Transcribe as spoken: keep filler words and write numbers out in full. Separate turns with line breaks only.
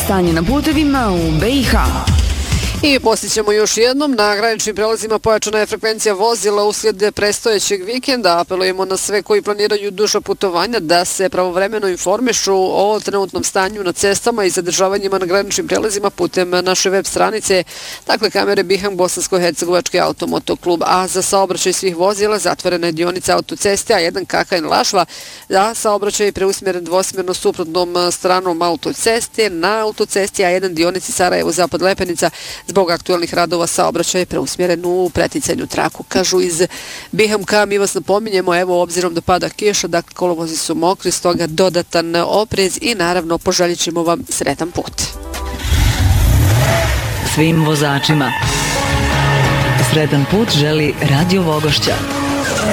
stanje na putevima u B i H.
I postićemo još jednom, na graničnim prelazima pojačana je frekvencija vozila uslijed prestojećeg vikenda. Apelujemo na sve koji planiraju duža putovanja da se pravovremeno informišu o trenutnom stanju na cestama i zadržavanjima na graničnim prelazima putem naše web stranice, dakle kamere Bihang Bosansko-Hercegovački automotoklub. A za saobraćaj svih vozila zatvorena je dionica autoceste A jedan K K N Lašva, da saobraćaj je preusmjeren dvosmjerno suprotnom stranom autoceste na autocesti A jedan dionici Sarajevo-Zapad Lepenica. Zbog aktualnih radova saobraćaj je preusmjeren u preticanju traku. Kažu iz B H M K, mi vas napominjemo, evo obzirom da pada kiša, dakle kolovozi su mokri, stoga dodatan oprez i naravno poželjit ćemo vam sretan put.
Svim vozačima sretan put želi Radio Vogošća.